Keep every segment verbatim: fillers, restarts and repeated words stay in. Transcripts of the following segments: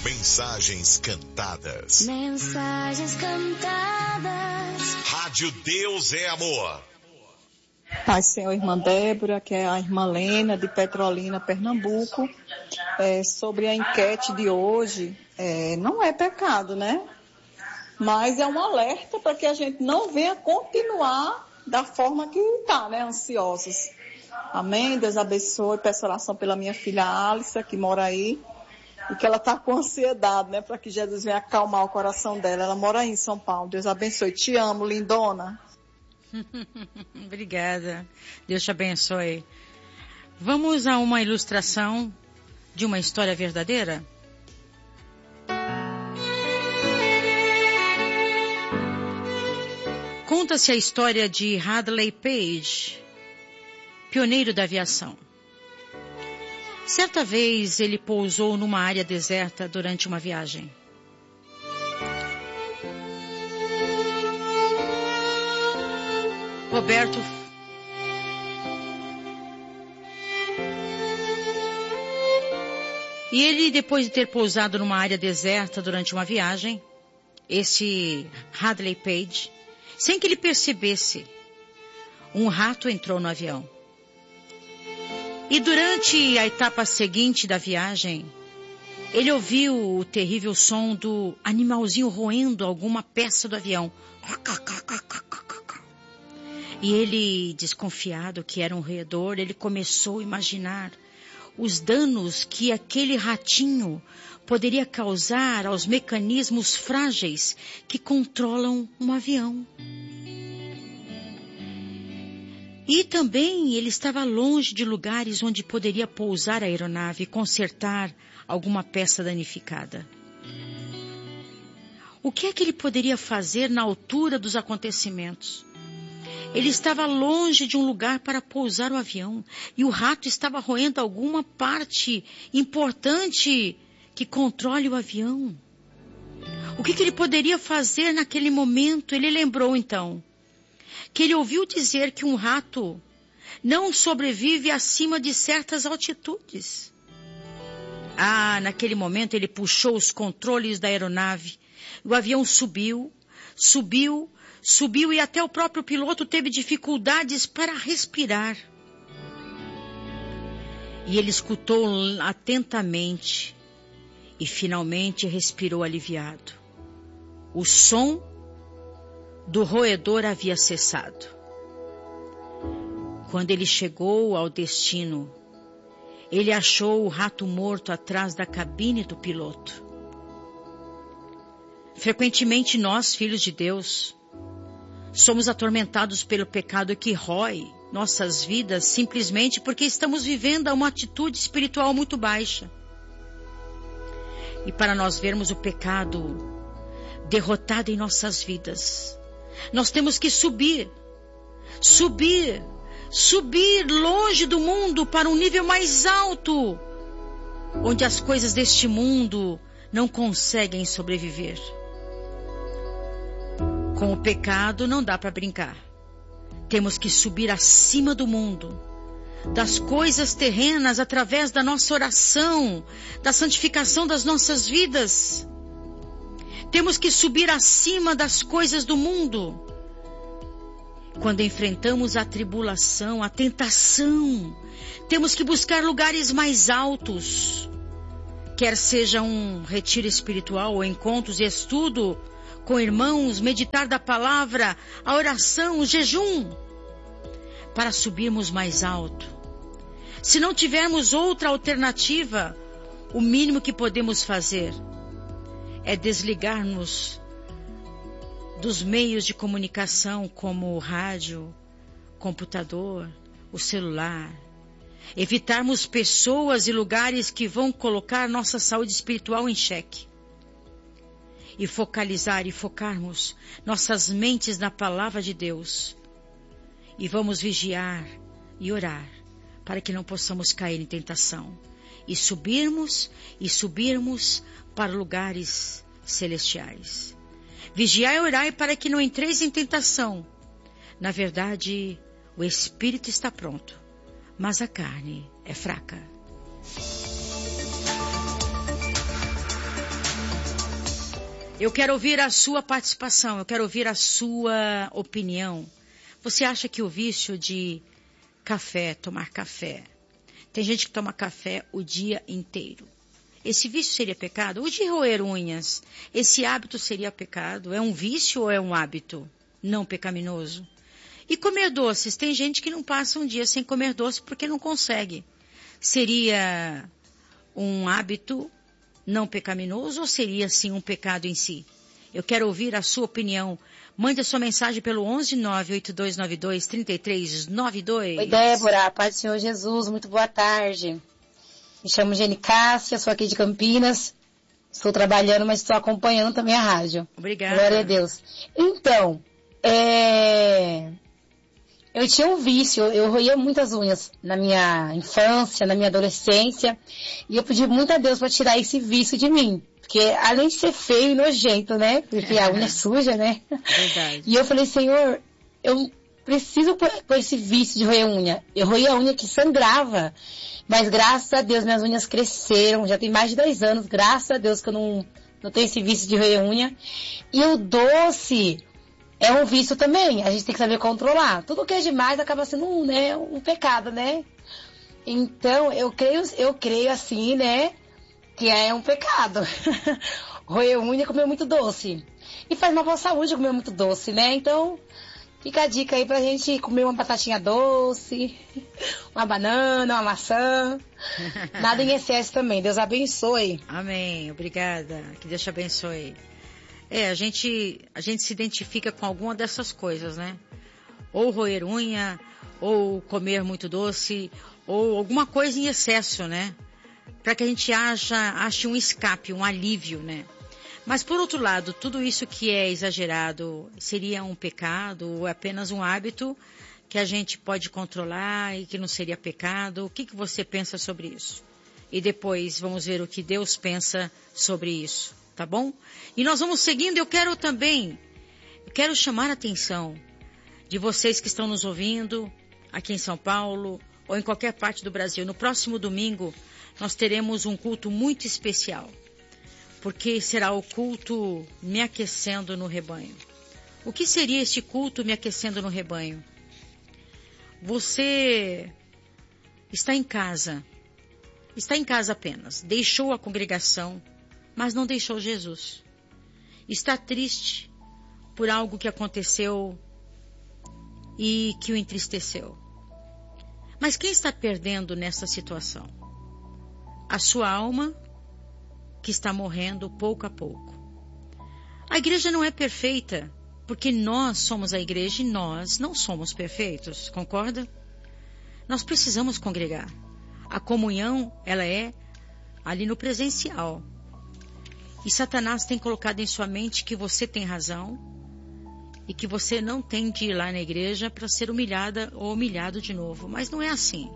Mensagens cantadas. Mensagens cantadas. Rádio Deus é Amor. Pai, Senhor, irmã Débora, que é a irmã Lena, de Petrolina, Pernambuco. É, sobre a enquete de hoje, é, não é pecado, né? Mas é um alerta para que a gente não venha continuar da forma que está, né? Ansiosos. Amém? Deus abençoe. Peço oração pela minha filha Alice, que mora aí. E que ela está com ansiedade, né? Para que Jesus venha acalmar o coração dela. Ela mora aí em São Paulo. Deus abençoe. Te amo, lindona. Obrigada. Deus te abençoe. Vamos a uma ilustração de uma história verdadeira? Conta-se a história de Hadley Page, pioneiro da aviação. Certa vez ele pousou numa área deserta durante uma viagem. Roberto E ele, depois de ter pousado numa área deserta durante uma viagem, esse Hadley Page, sem que ele percebesse, um rato entrou no avião. E durante a etapa seguinte da viagem, ele ouviu o terrível som do animalzinho roendo alguma peça do avião. E ele, desconfiado que era um roedor, ele começou a imaginar os danos que aquele ratinho poderia causar aos mecanismos frágeis que controlam um avião. E também ele estava longe de lugares onde poderia pousar a aeronave e consertar alguma peça danificada. O que é que ele poderia fazer na altura dos acontecimentos? Ele estava longe de um lugar para pousar o avião e o rato estava roendo alguma parte importante que controle o avião. O que, que ele poderia fazer naquele momento? Ele lembrou então que ele ouviu dizer que um rato não sobrevive acima de certas altitudes. Ah, naquele momento ele puxou os controles da aeronave. O avião subiu, subiu, subiu e até o próprio piloto teve dificuldades para respirar. E ele escutou atentamente e finalmente respirou aliviado. O som do roedor havia cessado. Quando ele chegou ao destino, ele achou o rato morto atrás da cabine do piloto. Frequentemente nós, filhos de Deus, somos atormentados pelo pecado que rói nossas vidas simplesmente porque estamos vivendo uma atitude espiritual muito baixa. E para nós vermos o pecado derrotado em nossas vidas, nós temos que subir, subir, subir longe do mundo para um nível mais alto, onde as coisas deste mundo não conseguem sobreviver. Com o pecado não dá para brincar. Temos que subir acima do mundo, das coisas terrenas, através da nossa oração, da santificação das nossas vidas. Temos que subir acima das coisas do mundo. Quando enfrentamos a tribulação, a tentação, temos que buscar lugares mais altos. Quer seja um retiro espiritual ou encontros e estudo com irmãos, meditar da palavra, a oração, o jejum, para subirmos mais alto. Se não tivermos outra alternativa, o mínimo que podemos fazer é desligar-nos dos meios de comunicação como o rádio, computador, o celular. Evitarmos pessoas e lugares que vão colocar nossa saúde espiritual em xeque. E focalizar e focarmos nossas mentes na palavra de Deus. E vamos vigiar e orar para que não possamos cair em tentação. E subirmos e subirmos para lugares celestiais. Vigiai e orai para que não entreis em tentação. Na verdade, o espírito está pronto, mas a carne é fraca. Eu quero ouvir a sua participação, eu quero ouvir a sua opinião. Você acha que o vício de café, tomar café, tem gente que toma café o dia inteiro. Esse vício seria pecado? O de roer unhas, esse hábito seria pecado? É um vício ou é um hábito não pecaminoso? E comer doces, tem gente que não passa um dia sem comer doce porque não consegue. Seria um hábito não pecaminoso ou seria sim um pecado em si? Eu quero ouvir a sua opinião. Mande a sua mensagem pelo onze nove oito dois nove dois três três nove dois. Oi, Débora, paz do Senhor Jesus, muito boa tarde. Me chamo Jenny Cássia, sou aqui de Campinas. Estou trabalhando, mas estou acompanhando também a rádio. Obrigada. Glória a Deus. Então, é... eu tinha um vício, eu roía muitas unhas na minha infância, na minha adolescência, e eu pedi muito a Deus para tirar esse vício de mim. Porque além de ser feio e nojento, né? Porque é. a unha é suja, né? Verdade. E eu falei, Senhor, eu preciso com esse vício de roer unha. Eu roía a unha que sangrava. Mas graças a Deus minhas unhas cresceram. Já tem mais de dois anos. Graças a Deus que eu não, não tenho esse vício de roer unha. E o doce é um vício também. A gente tem que saber controlar. Tudo que é demais acaba sendo um, né, um pecado, né? Então, eu creio, eu creio assim, né? Que é um pecado. Roer unha e comer muito doce. E faz mal pra saúde comer muito doce, né? Então, fica a dica aí pra gente comer uma batatinha doce, uma banana, uma maçã. Nada em excesso também. Deus abençoe. Amém. Obrigada. Que Deus te abençoe. É, a gente, a gente se identifica com alguma dessas coisas, né? Ou roer unha, ou comer muito doce, ou alguma coisa em excesso, né? Para que a gente acha, ache um escape, um alívio, né? Mas, por outro lado, tudo isso que é exagerado seria um pecado ou é apenas um hábito que a gente pode controlar e que não seria pecado? O que, que você pensa sobre isso? E depois vamos ver o que Deus pensa sobre isso, tá bom? E nós vamos seguindo. Eu quero também, eu quero chamar a atenção de vocês que estão nos ouvindo aqui em São Paulo ou em qualquer parte do Brasil. No próximo domingo, nós teremos um culto muito especial, porque será o culto Me Aquecendo no Rebanho. O que seria este culto Me Aquecendo no Rebanho? Você está em casa, está em casa apenas, deixou a congregação, mas não deixou Jesus. Está triste por algo que aconteceu e que o entristeceu. Mas quem está perdendo nessa situação? A sua alma, que está morrendo pouco a pouco. A igreja não é perfeita, porque nós somos a igreja e nós não somos perfeitos, concorda? Nós precisamos congregar. A comunhão, ela é ali no presencial. E Satanás tem colocado em sua mente que você tem razão e que você não tem de ir lá na igreja para ser humilhada ou humilhado de novo. Mas não é assim.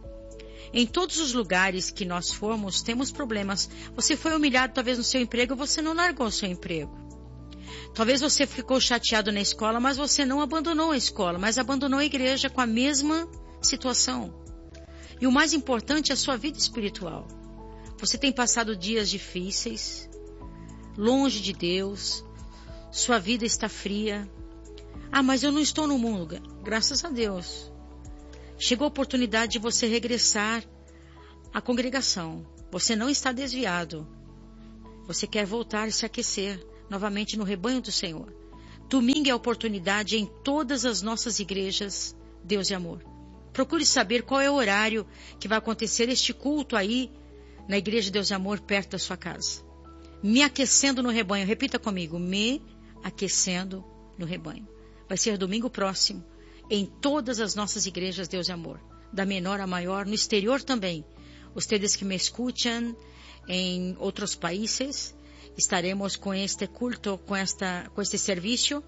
Em todos os lugares que nós formos, temos problemas. Você foi humilhado talvez no seu emprego, você não largou o seu emprego. Talvez você ficou chateado na escola, mas você não abandonou a escola, mas abandonou a igreja com a mesma situação. E o mais importante é a sua vida espiritual. Você tem passado dias difíceis, longe de Deus, sua vida está fria. Ah, mas eu não estou no mundo. Graças a Deus. Chegou a oportunidade de você regressar à congregação. Você não está desviado. Você quer voltar e se aquecer novamente no rebanho do Senhor. Domingo é a oportunidade em todas as nossas igrejas, Deus e Amor. Procure saber qual é o horário que vai acontecer este culto aí na Igreja Deus e Amor, perto da sua casa. Me aquecendo no rebanho. Repita comigo. Me aquecendo no rebanho. Vai ser domingo próximo. Em todas as nossas igrejas, Deus e Amor. Da menor a maior, no exterior também. Ustedes que me escutam em outros países, estaremos com este culto, com, esta, com este serviço,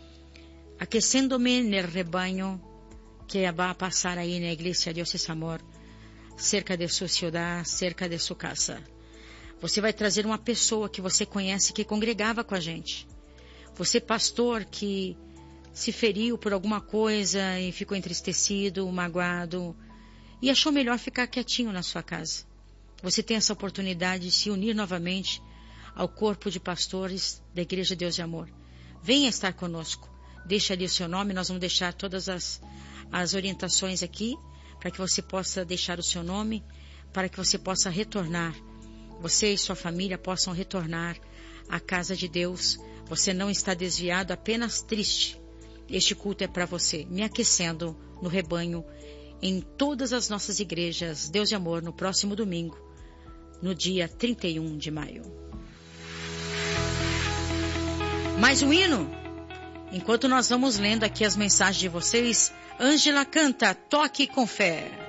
aquecendo-me no rebanho que vai passar aí na igreja Deus e Amor, cerca de sua cidade, cerca de sua casa. Você vai trazer uma pessoa que você conhece, que congregava com a gente. Você, pastor, que se feriu por alguma coisa e ficou entristecido, magoado, e achou melhor ficar quietinho na sua casa. Você tem essa oportunidade de se unir novamente ao corpo de pastores da Igreja Deus de Amor. Venha estar conosco. Deixa ali o seu nome, nós vamos deixar todas as, as orientações aqui, para que você possa deixar o seu nome, para que você possa retornar. Você e sua família possam retornar à casa de Deus. Você não está desviado, apenas triste. Este culto é para você, me aquecendo no rebanho, em todas as nossas igrejas, Deus de Amor, no próximo domingo, no dia trinta e um de maio. Mais um hino? Enquanto nós vamos lendo aqui as mensagens de vocês, Ângela canta Toque com Fé.